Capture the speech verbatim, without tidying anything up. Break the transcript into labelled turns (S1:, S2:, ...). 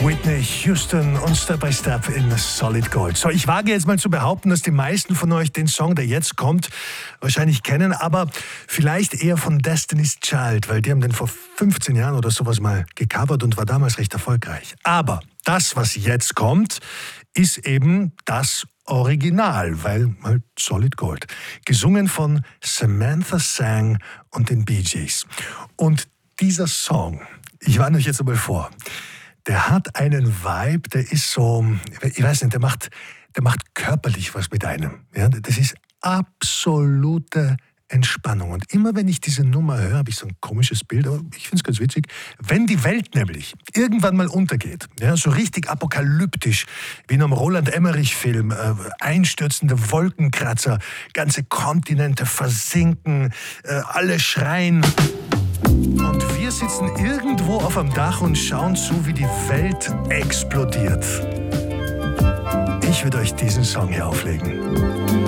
S1: Whitney Houston und Step by Step in Solid Gold. So, ich wage jetzt mal zu behaupten, dass die meisten von euch den Song, der jetzt kommt, wahrscheinlich kennen, aber vielleicht eher von Destiny's Child, weil die haben den vor fünfzehn Jahren oder sowas mal gecovert und war damals recht erfolgreich. Aber das, was jetzt kommt, ist eben das Original, weil mal Solid Gold. Gesungen von Samantha Sang und den Bee Gees. Und dieser Song, ich warne euch jetzt einmal vor, der hat einen Vibe, der ist so, ich weiß nicht, der macht, der macht körperlich was mit einem. Ja, das ist absolute Entspannung. Und immer wenn ich diese Nummer höre, habe ich so ein komisches Bild, aber ich finde es ganz witzig. Wenn die Welt nämlich irgendwann mal untergeht, ja, so richtig apokalyptisch, wie in einem Roland Emmerich-Film, äh, einstürzende Wolkenkratzer, ganze Kontinente versinken, äh, alle schreien. Und wir sitzen irgendwo auf dem Dach und schauen zu, wie die Welt explodiert. Ich würde euch diesen Song hier auflegen.